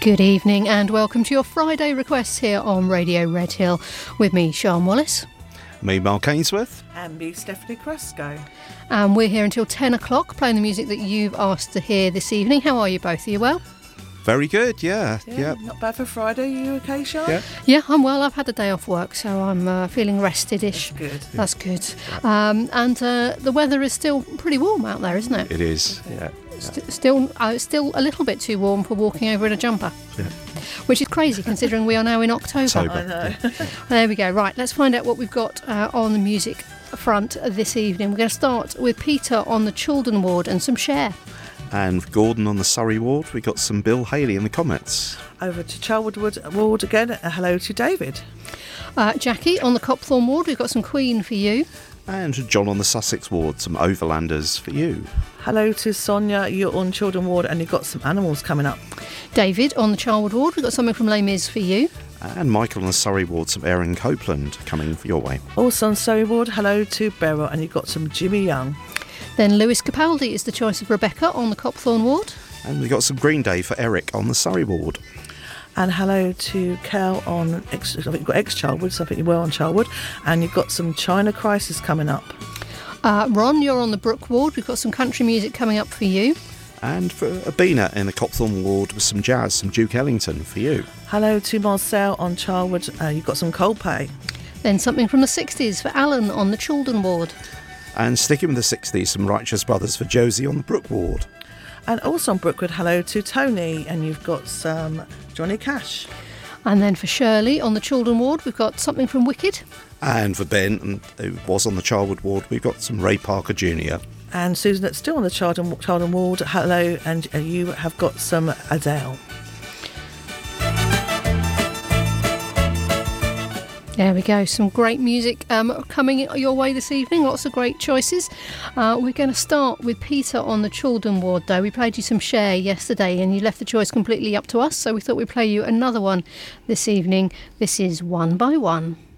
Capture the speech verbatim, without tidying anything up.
Good evening and welcome to your Friday requests here on Radio Red Hill with me, Sian Wallace. Me, Mark Ainsworth. And me, Stephanie Cresco. And we're here until ten o'clock playing the music that you've asked to hear this evening. How are you both? Are you well? Very good, yeah. Yeah, Yep. Not bad for Friday. Are you okay, Sian? Yeah. Yeah, I'm well. I've had a day off work, so I'm uh, feeling rested-ish. That's good. That's good. Um, and uh, the weather is still pretty warm out there, isn't it? It is, yeah. St- still, uh, still a little bit too warm for walking over in a jumper. Yeah. Which is crazy considering we are now in October. October. I know. There we go. Right, let's find out what we've got uh, on the music front this evening. We're going to start with Peter on the Children Ward and some Cher. And Gordon on the Surrey Ward. We got some Bill Haley in the Comets. Over to Chelwood Wood- Ward again. Uh, hello to David. Uh, Jackie on the Copthorne Ward. We've got some Queen for you. And John on the Sussex Ward. Some Overlanders for you. Hello to Sonia. You're on Children Ward and you've got some animals coming up. David on the Charwood Ward. We've got something from Les Mis for you. And Michael on the Surrey Ward. Some Aaron Copeland coming your way. Also on Surrey Ward. Hello to Beryl and you've got some Jimmy Young. Then Lewis Capaldi is the choice of Rebecca on the Copthorne Ward. And we got some Green Day for Eric on the Surrey Ward. And hello to Cal on ex, I think you've got ex-Childwood, so I think you were on Childwood. And you've got some China Crisis coming up. Uh, Ron, you're on the Brook Ward. We've got some country music coming up for you. And for Abina in the Copthorne Ward with some jazz, some Duke Ellington for you. Hello to Marcel on Childwood. Uh, you've got some Coldplay. Then something from the sixties for Alan on the Children Ward. And sticking with the sixties, some Righteous Brothers for Josie on the Brook Ward. And also on Brookwood, hello to Tony. And you've got some Johnny Cash. And then for Shirley on the Children Ward, we've got something from Wicked. And for Ben, who was on the Childwood Ward, we've got some Ray Parker Junior And Susan, that's still on the Children, Children Ward, hello. And uh, you have got some Adele. There we go, some great music um, coming your way this evening, lots of great choices. Uh, we're going to start with Peter on the Children Ward though. We played you some Cher yesterday and you left the choice completely up to us, so we thought we'd play you another one this evening. This is One by One.